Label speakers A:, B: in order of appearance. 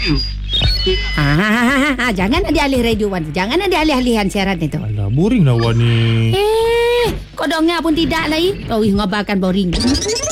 A: Jangan ada alih radio Wan. Jangan ada alih-alihan siaran itu.
B: Alah, boring lah Wan ni.
A: Kau dengar pun tidak lagi. Ngabarkan boring.